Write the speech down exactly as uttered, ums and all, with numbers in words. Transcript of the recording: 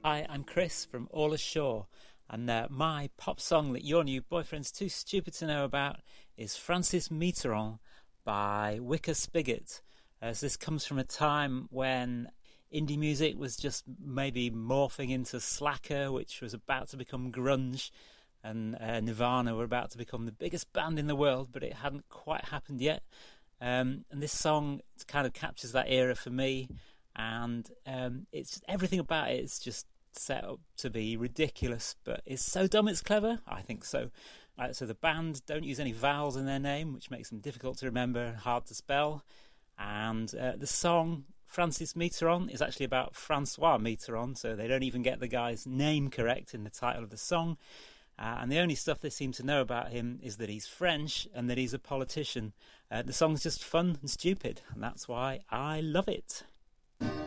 Hi, I'm Chris from All Ashore, and uh, my pop song that your new boyfriend's too stupid to know about is Francis Mitterrand by Wicker Spigot. As this comes from a time when indie music was just maybe morphing into slacker, which was about to become grunge, and uh, Nirvana were about to become the biggest band in the world, but it hadn't quite happened yet. Um, and this song kind of captures that era for me, and um, it's everything about it is just set up to be ridiculous, but it's so dumb it's clever. I think so. Uh, so the band don't use any vowels in their name, which makes them difficult to remember and hard to spell. And uh, the song Francis Mitterrand is actually about Francois Mitterrand, so they don't even get the guy's name correct in the title of the song. Uh, and the only stuff they seem to know about him is that he's French and that he's a politician. Uh, the song's just fun and stupid, and that's why I love it.